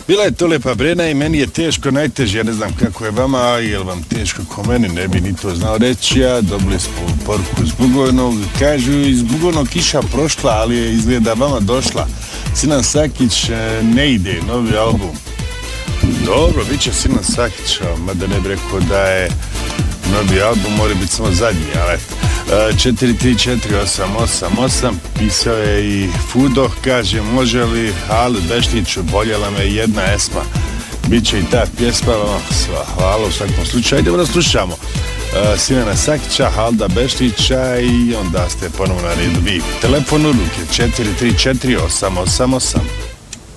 Bila je to lepa Brena i meni je teško, najteže, ja ne znam kako je vama, je li vam teško ko meni, ne bi ni to znao reći ja, dobili smo poruku iz Bugovnog, kažu iz Bugovnog kiša prošla, ali je izgleda vama došla. Sinan Sakić ne ide, novi album. Dobro, bit će Sinan Sakić, mada ne bi rekao da je novi album, mora biti samo zadnji, ali 4348888 pisao je i Fudo, kaže može li Halu Bešliću, boljela me jedna esma, bit će i ta pjesma, hvala u svakom slučaju. Idemo da slušamo Sinana Sakića, Halda Bešlića i onda ste ponovno na redu vi. Telefon u ruke 4348888.